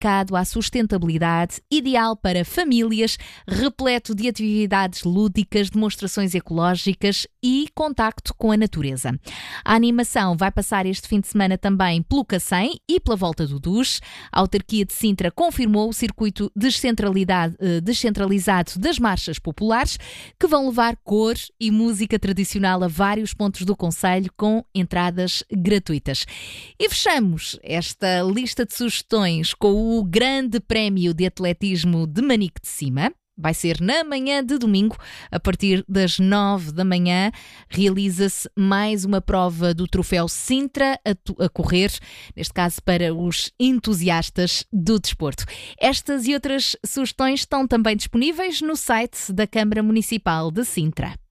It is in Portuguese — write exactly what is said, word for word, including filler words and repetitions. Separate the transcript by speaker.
Speaker 1: dedicado à sustentabilidade, ideal para famílias, repleto de atividades lúdicas, demonstrações ecológicas e contacto com a natureza. A animação vai passar este fim de semana também pelo Cacém e pela Volta do Duz. A autarquia de Sintra confirmou o circuito descentralizado das marchas populares, que vão levar cor e música tradicional a vários pontos do concelho com entradas gratuitas. E fechamos esta lista de sugestões com o Grande Prémio de Atletismo de Manique de Cima. Vai ser na manhã de domingo, a partir das nove da manhã. Realiza-se mais uma prova do Troféu Sintra a, tu- a correr, neste caso para os entusiastas do desporto. Estas e outras sugestões estão também disponíveis no site da Câmara Municipal de Sintra.